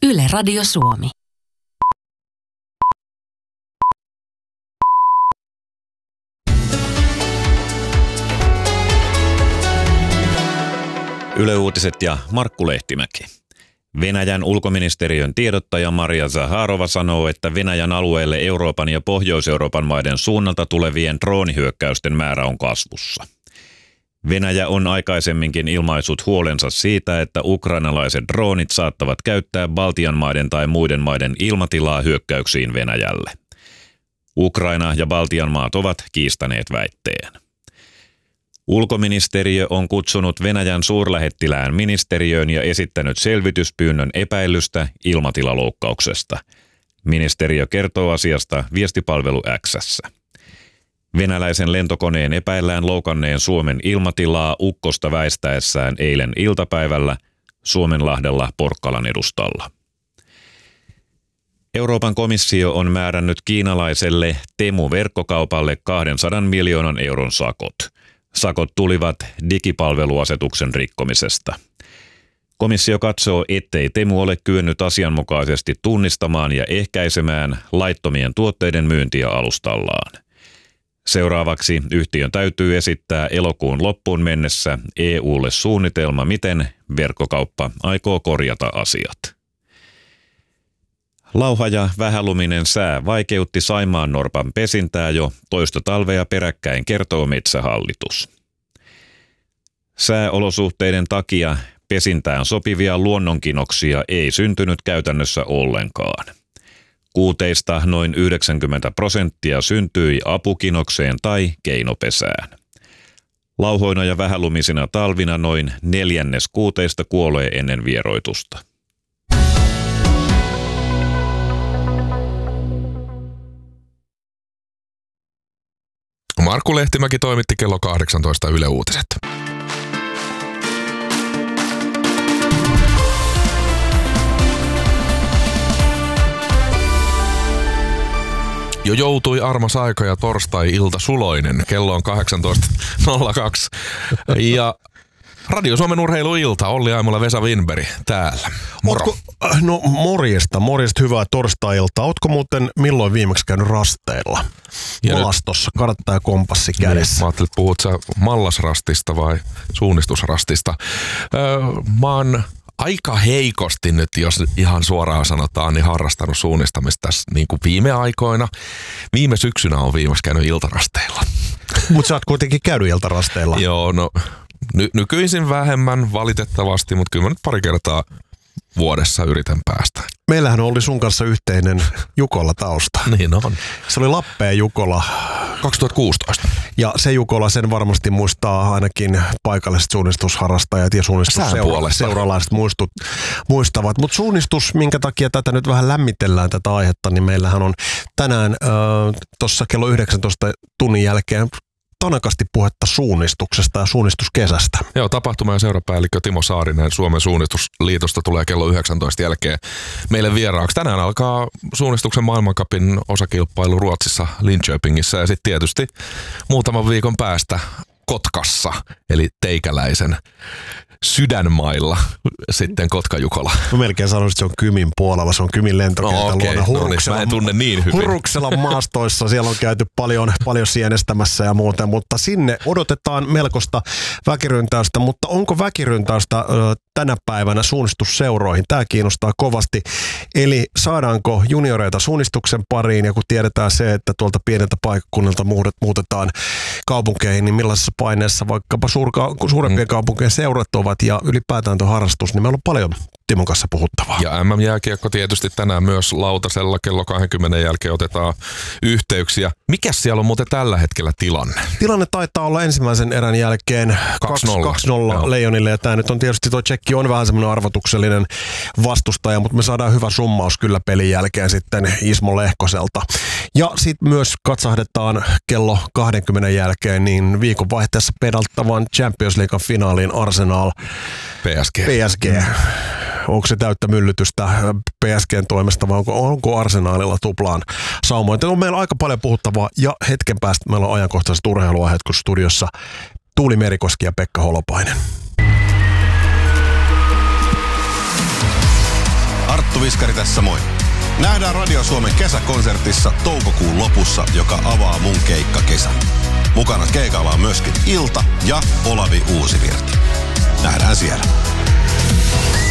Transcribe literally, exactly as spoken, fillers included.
Yle Radio Suomi. Yle Uutiset ja Markku Lehtimäki. Venäjän ulkoministeriön tiedottaja Maria Zaharova sanoo, että Venäjän alueelle Euroopan ja Pohjois-Euroopan maiden suunnalta tulevien droonihyökkäysten määrä on kasvussa. Venäjä on aikaisemminkin ilmaissut huolensa siitä, että ukrainalaiset droonit saattavat käyttää Baltian maiden tai muiden maiden ilmatilaa hyökkäyksiin Venäjälle. Ukraina ja Baltian maat ovat kiistaneet väitteen. Ulkoministeriö on kutsunut Venäjän suurlähettilään ministeriöön ja esittänyt selvityspyynnön epäilystä ilmatilaloukkauksesta. Ministeriö kertoo asiasta viestipalvelu X:ssä. Venäläisen lentokoneen epäillään loukanneen Suomen ilmatilaa ukkosta väistäessään eilen iltapäivällä Suomenlahdella Porkkalan edustalla. Euroopan komissio on määrännyt kiinalaiselle Temu-verkkokaupalle kahdensadan miljoonan euron sakot. Sakot tulivat digipalveluasetuksen rikkomisesta. Komissio katsoo, ettei Temu ole kyennyt asianmukaisesti tunnistamaan ja ehkäisemään laittomien tuotteiden myyntiä alustallaan. Seuraavaksi yhtiön täytyy esittää elokuun loppuun mennessä E U:lle suunnitelma, miten verkkokauppa aikoo korjata asiat. Lauha ja vähäluminen sää vaikeutti saimaannorpan pesintää jo toista talvea peräkkäin, kertoo Metsähallitus. Sääolosuhteiden takia pesintään sopivia luonnonkinoksia ei syntynyt käytännössä ollenkaan. Kuuteista noin yhdeksänkymmentä prosenttia syntyi apukinokseen tai keinopesään. Lauhoina ja vähälumisina talvina noin neljännes kuuteista kuolee ennen vieroitusta. Markku Lehtimäki toimitti kello kahdeksantoista Yle Uutiset. Jo joutui armas aika ja torstai-ilta suloinen. Kello on kahdeksantoista nolla kaksi. Ja Radio Suomen urheiluilta, Olli Aimola, Vesa Winberg täällä. Moro. Ootko, no morjesta, morjesta, hyvää torstai-iltaa. Ootko muuten milloin viimeksi käynyt rasteilla? Ja maastossa, nyt kartta ja kompassi kädessä. Niin, mä ajattelin, että puhut sä mallasrastista vai suunnistusrastista. Öö, mä oon aika heikosti nyt, jos ihan suoraan sanotaan, niin harrastanut suunnistamista tässä niin kuin viime aikoina. Viime syksynä on viimeksi käynyt iltarasteilla. Mutta sä oot kuitenkin käynyt iltarasteilla. Joo, no ny- nykyisin vähemmän valitettavasti, mutta kyllä mä nyt pari kertaa vuodessa yritän päästä. Meillähän oli sun kanssa yhteinen Jukola tausta. Niin on. Se oli Lappeen Jukola. kaksituhattakuusitoista. Ja se Jukola, sen varmasti muistaa ainakin paikalliset suunnistusharrastajat ja suunnistusseuralaiset muistut, muistavat. Mutta suunnistus, minkä takia tätä nyt vähän lämmitellään tätä aihetta, niin meillähän on tänään äh, tuossa kello yhdeksäntoista tunnin jälkeen tanakasti puhetta suunnistuksesta ja suunnistuskesästä. Joo, tapahtuma- ja seurapäällikkö Timo Saarinen Suomen suunnistusliitosta tulee kello yhdeksäntoista jälkeen meille vieraaksi. Tänään alkaa suunnistuksen maailmancupin osakilpailu Ruotsissa Linköpingissä ja sitten tietysti muutaman viikon päästä Kotkassa, eli teikäläisen sydänmailla sitten Kotka-Jukola. Mä melkein sanoisin, että se on Kymin puolella, se on Kymin lentokentän no, okay. luona Hurukselan, no niin, mä en tunne niin hyvin. Hurukselan maastoissa. Siellä on käyty paljon, paljon sienestämässä ja muuten, mutta sinne odotetaan melkoista väkiryntäystä, mutta onko väkiryntäystä ö, tänä päivänä suunnistusseuroihin? Tämä kiinnostaa kovasti. Eli saadaanko junioreita suunnistuksen pariin ja kun tiedetään se, että tuolta pieneltä paikkakunnalta muutetaan kaupunkeihin, niin millaisessa paineessa vaikkapa suurka- suurempien mm. kaupunkien seurat ovat ja ylipäätään tuo harrastus, niin meillä on paljon Timon kanssa puhuttavaa. Ja M M-jääkiekko tietysti tänään myös lautasella kello kaksikymmentä jälkeen otetaan yhteyksiä. Mikäs siellä on muuten tällä hetkellä tilanne? Tilanne taitaa olla ensimmäisen erän jälkeen kaksi nolla Leijonille ja tämä nyt on tietysti tuo tsekki on vähän semmoinen arvotuksellinen vastustaja, mutta me saadaan hyvä summaus kyllä pelin jälkeen sitten Ismo Lehkoselta. Ja sitten myös katsahdetaan kello kaksikymmentä jälkeen niin viikonvaihteessa pedaltavan Champions League finaaliin Arsenal P S G. P S G. Onko se täyttä myllytystä P S G:n toimesta vai onko, onko Arsenalilla tuplaan saumoin? On meillä aika paljon puhuttavaa ja hetken päästä meillä on ajankohtaiset urheiluaiheet, kun studiossa Tuuli Merikoski ja Pekka Holopainen. Arttu Viskari tässä moi. Nähdään Radio Suomen kesäkonsertissa toukokuun lopussa, joka avaa mun keikkakesän. Mukana keikalla on myöskin Ilta ja Olavi Uusivirta. Nähdään siellä.